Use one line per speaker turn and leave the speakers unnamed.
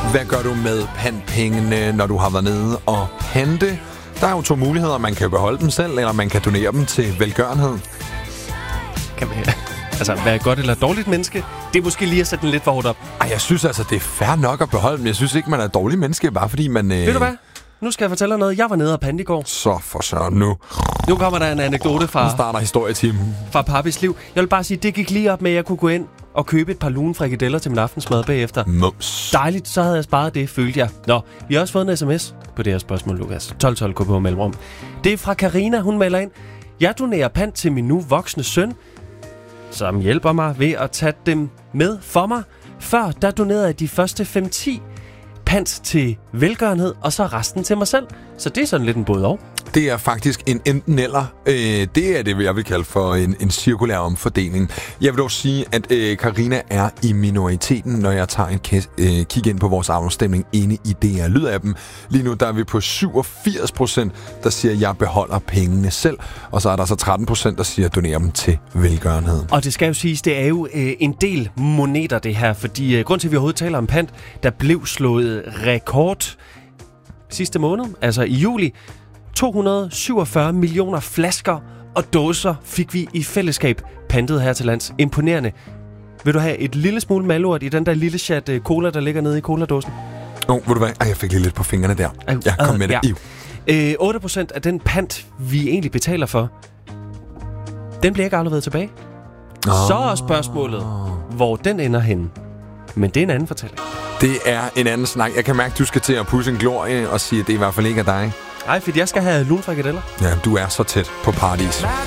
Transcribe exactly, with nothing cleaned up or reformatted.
Hvad gør du med pantpengene, når du har været nede og pante? Der er jo to muligheder. Man kan beholde dem selv, eller man kan donere dem til velgørenhed.
Kan man, altså, være et godt eller dårligt menneske, det er måske lige at sætte den lidt for hårdt op.
Ej, jeg synes altså, det er fair nok at beholde dem. Jeg synes ikke, man er et dårligt menneske, bare fordi man... Øh...
Ved du hvad? Nu skal jeg fortælle dig noget. Jeg var nede og pante i går.
Så for så nu.
Nu kommer der en anekdote fra...
Nu starter historietimen.
Fra Pappis liv. Jeg vil bare sige, det gik lige op med, at jeg kunne gå ind og købe et par lune frikadeller til min aftensmad bagefter.
Mums.
Dejligt, så havde jeg sparet det, følte jeg. Nå, vi har også fået en sms på det her spørgsmål, Lukas. tolv tolv K på mellemrum. Det er fra Karina, hun melder ind. Jeg donerer pant til min nu voksne søn, som hjælper mig ved at tage dem med for mig. Før, der donerede jeg de første fem ti pant til velgørenhed, og så resten til mig selv. Så det er sådan lidt en både og.
Det er faktisk en enten eller. Øh, det er det, jeg vil kalde for en, en cirkulær omfordeling. Jeg vil dog sige, at øh, Karina er i minoriteten, når jeg tager en kæs, øh, kig ind på vores afstemning inde i D R Lyd-appen. Lige nu der er vi på syvogfirs procent, der siger, at jeg beholder pengene selv. Og så er der så tretten procent, der siger, at donerer dem til velgørenhed.
Og det skal jo siges, det er jo øh, en del moneter, det her. Fordi øh, grund til, at vi overhovedet taler om pant, der blev slået rekord sidste måned, altså i juli. to hundrede og syvogfyrre millioner flasker og dåser fik vi i fællesskab pantet her til lands. Imponerende. Vil du have et lille smule malurt i den der lille chat cola, der ligger nede i coladåsen?
Åh, oh, ved du hvad? Ej, jeg fik lige lidt på fingrene der. Jeg kom med det.
Ja. Øh, otte procent af den pant, vi egentlig betaler for, den bliver ikke afleveret tilbage. Oh. Så er spørgsmålet, hvor den ender henne. Men det er en anden fortælling.
Det er en anden snak. Jeg kan mærke, at du skal til at pusse en glorie og sige, at det i hvert fald ikke er dig.
Nej, fordi jeg skal have lunefrikadeller.
Ja, du er så tæt på paradis.